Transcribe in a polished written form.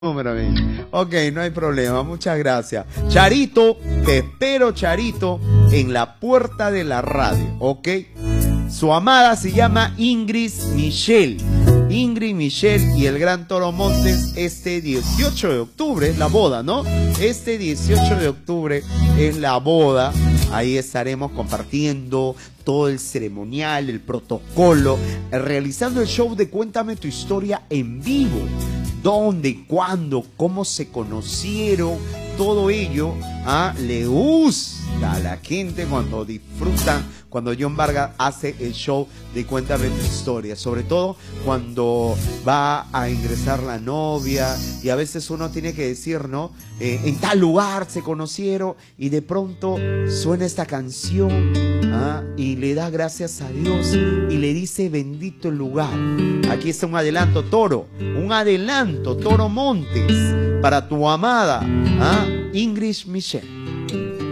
número. Ok, no hay problema, muchas gracias. Charito, te espero, Charito, en la puerta de la radio, ¿ok? Su amada se llama Ingrid Michelle. Ingrid Michelle y el Gran Toro Montes este 18 de octubre, es la boda, ¿no? Este 18 de octubre es la boda. Ahí estaremos compartiendo todo el ceremonial, el protocolo, realizando el show de Cuéntame tu historia en vivo. ¿Dónde, cuándo, cómo se conocieron? Todo ello le gusta a la gente cuando disfrutan, cuando John Vargas hace el show de Cuéntame tu historia, sobre todo cuando va a ingresar la novia y a veces uno tiene que decir, ¿no? En tal lugar se conocieron y de pronto suena esta canción y le da gracias a Dios y le dice bendito el lugar. Aquí está un adelanto, Toro Montes, para tu amada Ingrid Michelle.